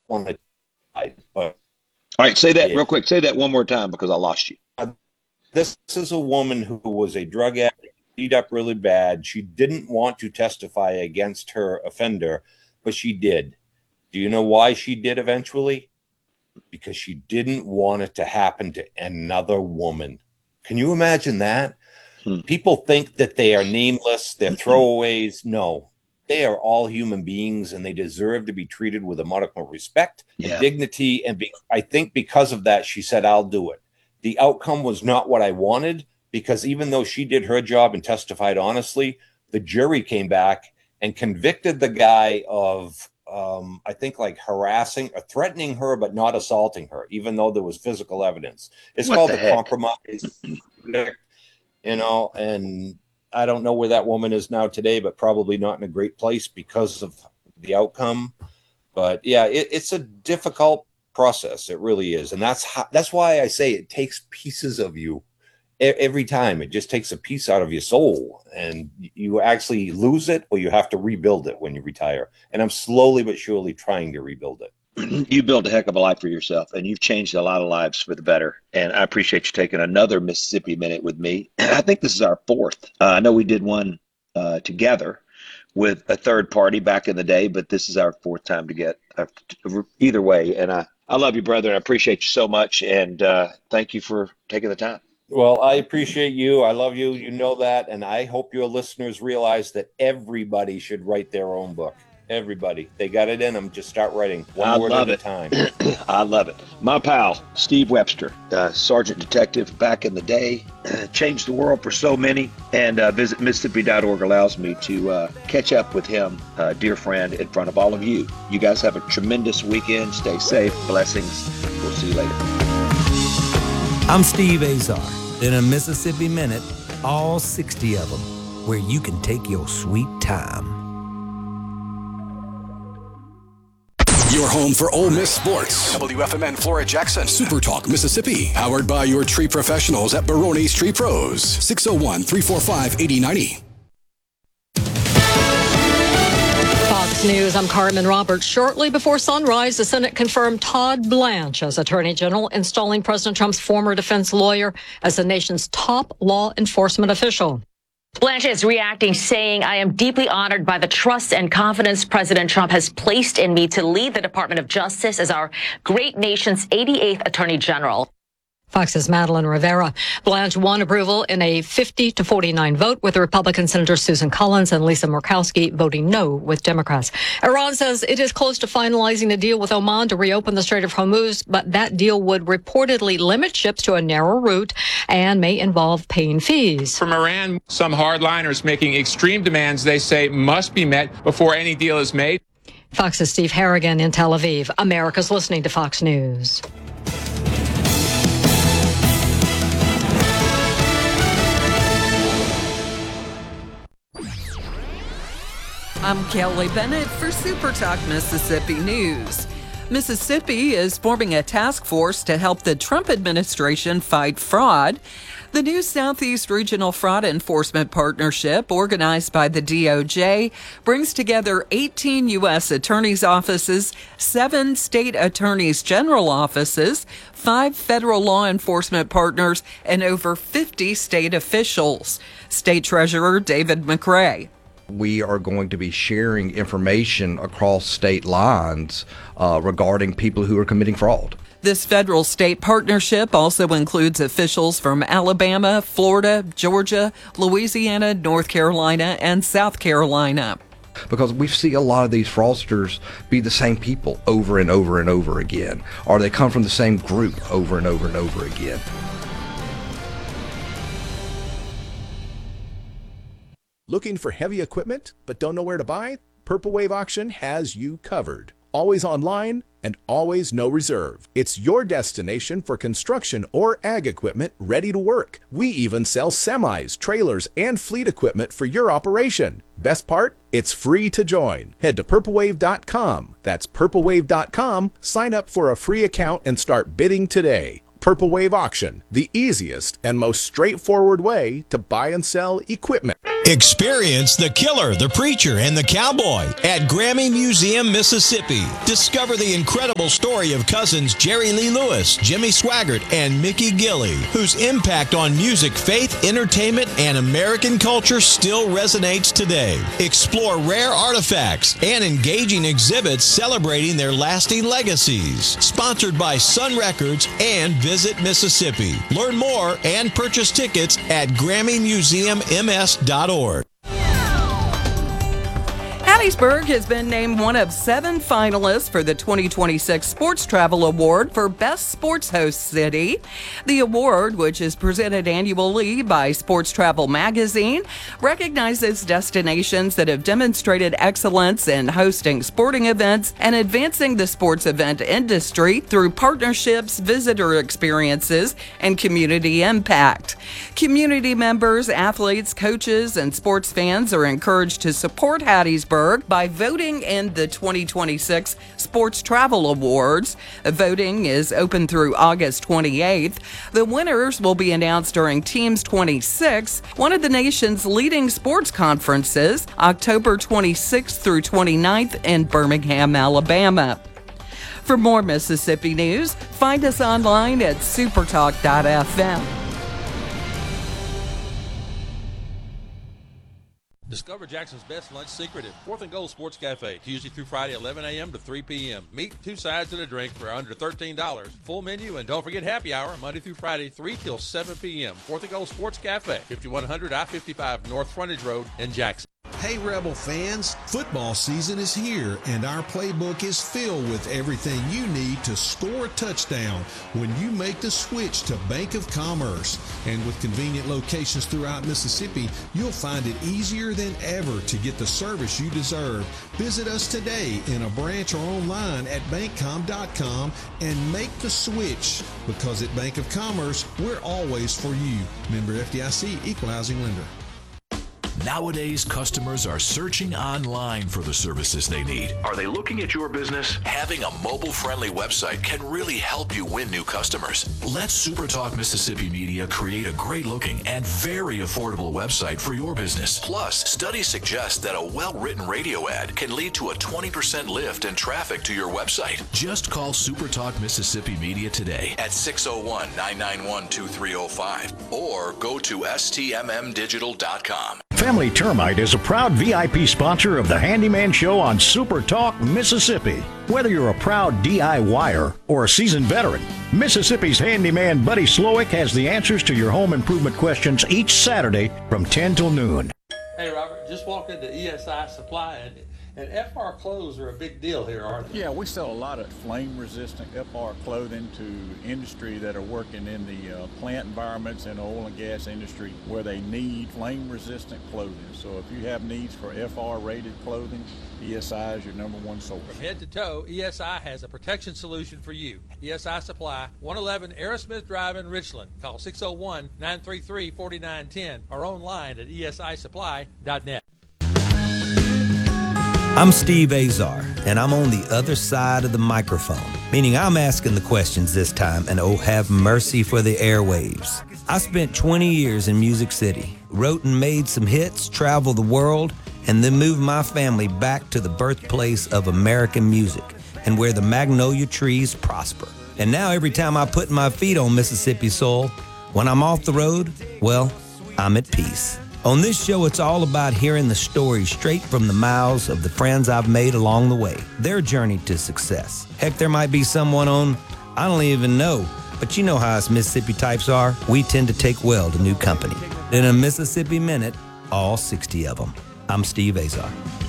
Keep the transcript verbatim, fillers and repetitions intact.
want to die, but All right, say that did. real quick. Say that one more time because I lost you. This is a woman who was a drug addict, beat up really bad. She didn't want to testify against her offender, but she did. Do you know why she did eventually? Because she didn't want it to happen to another woman. Can you imagine that? Hmm. People think that they are nameless, they're throwaways. No, they are all human beings and they deserve to be treated with a modicum of respect and Yeah. dignity. And be, I think because of that, she said, I'll do it. The outcome was not what I wanted because even though she did her job and testified honestly, the jury came back and convicted the guy of, um, I think, like harassing or threatening her, but not assaulting her, even though there was physical evidence. It's What called the the heck? compromise, you know, and I don't know where that woman is now today, but probably not in a great place because of the outcome. But yeah, it, it's a difficult process. It really is. And that's how, that's why I say it takes pieces of you every time. It just takes a piece out of your soul and you actually lose it or you have to rebuild it when you retire. And I'm slowly but surely trying to rebuild it. You built a heck of a life for yourself, and you've changed a lot of lives for the better. And I appreciate you taking another Mississippi Minute with me. I think this is our fourth. Uh, I know we did one uh, together with a third party back in the day, but this is our fourth time to get uh, either way. And I, I love you, brother. I appreciate you so much, and uh, thank you for taking the time. Well, I appreciate you. I love you. You know that. And I hope your listeners realize that everybody should write their own book. Everybody. They got it in them. Just start writing one I word love at it. a time. I love it. My pal, Steve Webster, uh, Sergeant Detective back in the day, changed the world for so many. And uh, visit Mississippi dot org allows me to uh, catch up with him, uh, dear friend, in front of all of you. You guys have a tremendous weekend. Stay safe. Blessings. We'll see you later. I'm Steve Azar. In a Mississippi Minute, all sixty of them, where you can take your sweet time. Your home for Ole Miss sports. W F M N Flora Jackson. Super Talk Mississippi. Powered by your tree professionals at Barone's Tree Pros. six oh one, three four five, eight oh nine oh. Fox News, I'm Carmen Roberts. Shortly before sunrise, the Senate confirmed Todd Blanche as Attorney General, installing President Trump's former defense lawyer as the nation's top law enforcement official. Blanche is reacting, saying, I am deeply honored by the trust and confidence President Trump has placed in me to lead the Department of Justice as our great nation's eighty-eighth Attorney General. Fox's Madeline Rivera. Blanche won approval in a fifty to forty-nine vote, with Republican Senator Susan Collins and Lisa Murkowski voting no with Democrats. Iran says it is close to finalizing a deal with Oman to reopen the Strait of Hormuz, but that deal would reportedly limit ships to a narrow route and may involve paying fees. From Iran, some hardliners making extreme demands they say must be met before any deal is made. Fox's Steve Harrigan in Tel Aviv. America's listening to Fox News. I'm Kelly Bennett for Super Talk Mississippi News. Mississippi is forming a task force to help the Trump administration fight fraud. The new Southeast Regional Fraud Enforcement Partnership, organized by the D O J, brings together eighteen U S attorneys' offices, seven state attorneys' general offices, five federal law enforcement partners, and over fifty state officials. State Treasurer David McRae. We are going to be sharing information across state lines uh, regarding people who are committing fraud. This federal-state partnership also includes officials from Alabama, Florida, Georgia, Louisiana, North Carolina, and South Carolina. Because we see a lot of these fraudsters be the same people over and over and over again, or they come from the same group over and over and over again. Looking for heavy equipment but don't know where to buy? Purple Wave Auction has you covered. Always online and always no reserve. It's your destination for construction or ag equipment ready to work. We even sell semis, trailers, and fleet equipment for your operation. Best part? It's free to join. Head to purple wave dot com. That's purple wave dot com. Sign up for a free account and start bidding today. Purple Wave Auction, the easiest and most straightforward way to buy and sell equipment. Experience the Killer, the Preacher, and the Cowboy at Grammy Museum, Mississippi. Discover the incredible story of cousins Jerry Lee Lewis, Jimmy Swaggart, and Mickey Gilley, whose impact on music, faith, entertainment, and American culture still resonates today. Explore rare artifacts and engaging exhibits celebrating their lasting legacies. Sponsored by Sun Records and Visit Mississippi. Learn more and purchase tickets at Grammy Museum M S dot org. Hattiesburg has been named one of seven finalists for the twenty twenty-six Sports Travel Award for Best Sports Host City. The award, which is presented annually by Sports Travel Magazine, recognizes destinations that have demonstrated excellence in hosting sporting events and advancing the sports event industry through partnerships, visitor experiences, and community impact. Community members, athletes, coaches, and sports fans are encouraged to support Hattiesburg by voting in the twenty twenty-six Sports Travel Awards. Voting is open through August twenty-eighth. The winners will be announced during Teams twenty-six, one of the nation's leading sports conferences, October twenty-sixth through twenty-ninth in Birmingham, Alabama. For more Mississippi news, find us online at supertalk dot f m. Discover Jackson's best lunch secret at Fourth and Gold Sports Cafe, Tuesday through Friday, eleven a.m. to three p.m. Meat, two sides, and a drink for under thirteen dollars. Full menu, and don't forget happy hour, Monday through Friday, three till seven p.m. Fourth and Gold Sports Cafe, fifty-one hundred I fifty-five North Frontage Road in Jackson. Hey Rebel fans, football season is here and our playbook is filled with everything you need to score a touchdown when you make the switch to Bank of Commerce. And with convenient locations throughout Mississippi, you'll find it easier than ever to get the service you deserve. Visit us today in a branch or online at bank com dot com and make the switch, because at Bank of Commerce, we're always for you. Member F D I C, Equal Housing Lender. Nowadays, customers are searching online for the services they need. Are they looking at your business? Having a mobile-friendly website can really help you win new customers. Let SuperTalk Mississippi Media create a great-looking and very affordable website for your business. Plus, studies suggest that a well-written radio ad can lead to a twenty percent lift in traffic to your website. Just call SuperTalk Mississippi Media today at six oh one, nine nine one, two three oh five or go to S T M M digital dot com. Family Termite is a proud V I P sponsor of the Handyman Show on Super Talk Mississippi. Whether you're a proud D I Y er or a seasoned veteran, Mississippi's handyman Buddy Slowick has the answers to your home improvement questions each Saturday from ten till noon. Hey Robert, just walked into E S I Supply and, and F R clothes are a big deal here, aren't they? Yeah, we sell a lot of flame-resistant F R clothing to industry that are working in the uh, plant environments and oil and gas industry where they need flame-resistant clothing. So if you have needs for F R-rated clothing, E S I is your number one source. From head to toe, E S I has a protection solution for you. E S I Supply, one eleven Aerosmith Drive in Richland. Call six oh one, nine three three, four nine one zero or online at E S I supply dot net. I'm Steve Azar, and I'm on the other side of the microphone, meaning I'm asking the questions this time, and oh, have mercy for the airwaves. I spent twenty years in Music City, wrote and made some hits, traveled the world, and then moved my family back to the birthplace of American music and where the magnolia trees prosper. And now every time I put my feet on Mississippi soil, when I'm off the road, well, I'm at peace. On this show, it's all about hearing the stories straight from the mouths of the friends I've made along the way, their journey to success. Heck, there might be someone on, I don't even know, but you know how us Mississippi types are. We tend to take well to new company. In a Mississippi Minute, all sixty of them. I'm Steve Azar.